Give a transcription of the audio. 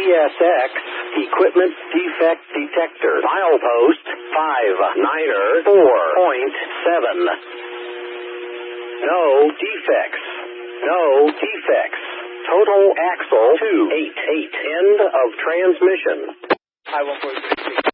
CSX Equipment Defect Detector. Milepost 59er 4.7. No defects. No defects. Total axle 288. End of transmission. I 146.